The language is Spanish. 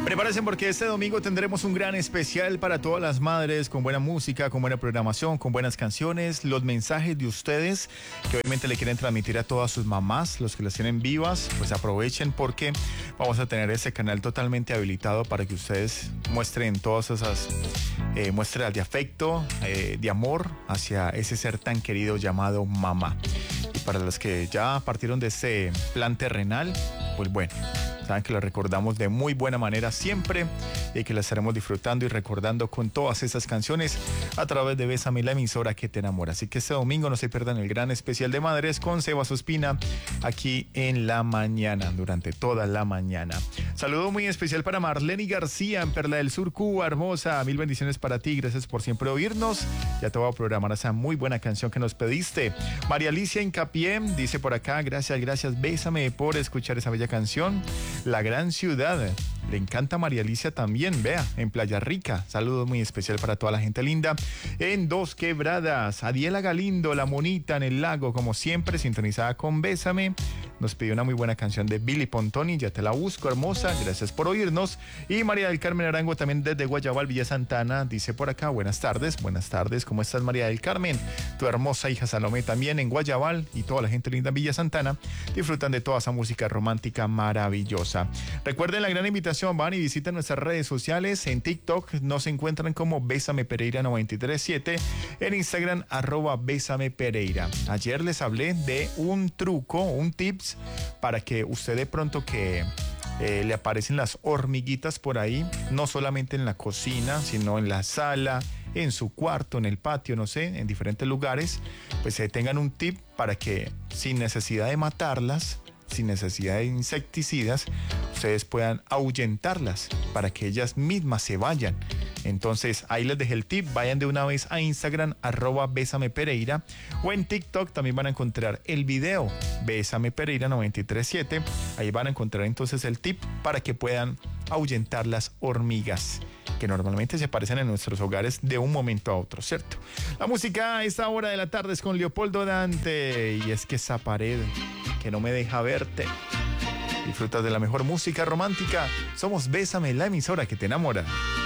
Prepárense porque este domingo tendremos un gran especial para todas las madres, con buena música, con buena programación, con buenas canciones, los mensajes de ustedes que obviamente le quieren transmitir a todas sus mamás, los que las tienen vivas, pues aprovechen porque vamos a tener ese canal totalmente habilitado para que ustedes muestren todas esas muestras de afecto, de amor hacia ese ser tan querido llamado mamá. Y para los que ya partieron de ese plan terrenal, pues bueno, saben que lo recordamos de muy buena manera siempre y que la estaremos disfrutando y recordando con todas esas canciones a través de Bésame, la emisora que te enamora. Así que este domingo no se pierdan el gran especial de madres con Sebas Ospina aquí en la mañana, durante toda la mañana. Saludo muy especial para Marlene García en Perla del Sur, Cuba, hermosa. Mil bendiciones para ti, gracias por siempre oírnos. Ya te voy a programar esa muy buena canción que nos pediste. María Alicia Incapié dice por acá, gracias, bésame por escuchar esa bella canción. La gran ciudad. Le encanta María Alicia también, vea, en Playa Rica. Saludos muy especial para toda la gente linda. En Dos Quebradas, Adiela Galindo, la monita en el lago, como siempre, sintonizada con Bésame. Nos pidió una muy buena canción de Billy Pontoni, ya te la busco, hermosa. Gracias por oírnos. Y María del Carmen Arango también desde Guayabal, Villa Santana, dice por acá, buenas tardes, ¿cómo estás, María del Carmen? Tu hermosa hija Salomé también en Guayabal y toda la gente linda en Villa Santana disfrutan de toda esa música romántica maravillosa. Recuerden la gran invitación, van y visiten nuestras redes sociales. En TikTok nos encuentran como Bésame Pereira 937, en Instagram @Bésame Pereira. Ayer les hablé de un truco, un tips para que usted de pronto que le aparecen las hormiguitas por ahí, no solamente en la cocina, sino en la sala, en su cuarto, en el patio, no sé, en diferentes lugares, pues tengan un tip para que sin necesidad de matarlas, sin necesidad de insecticidas, ustedes puedan ahuyentarlas para que ellas mismas se vayan. Entonces ahí les dejé el tip, vayan de una vez a Instagram @Bésame Pereira, o en TikTok también van a encontrar el video Bésame Pereira 937. Ahí van a encontrar entonces el tip para que puedan ahuyentar las hormigas que normalmente se aparecen en nuestros hogares de un momento a otro, ¿cierto? La música a esta hora de la tarde es con Leopoldo Dante, y es que esa pared que no me deja verte. Disfrutas de la mejor música romántica. Somos Bésame, la emisora que te enamora.